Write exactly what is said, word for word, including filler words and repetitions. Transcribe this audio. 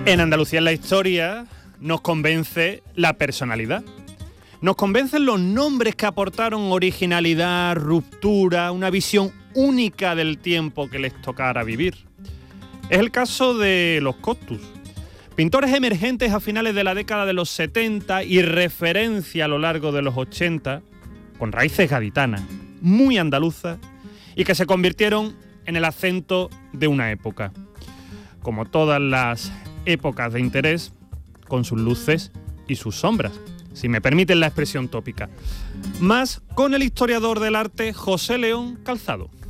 En Andalucía en la historia nos convence la personalidad. Nos convencen los nombres que aportaron originalidad, ruptura, una visión única del tiempo que les tocara vivir. Es el caso de los Costus, pintores emergentes a finales de la década de los setenta y referencia a lo largo de los ochenta, con raíces gaditanas, muy andaluzas, y que se convirtieron en el acento de una época. Como todas las épocas de interés, con sus luces y sus sombras, si me permiten la expresión tópica. Más con el historiador del arte José León Calzado.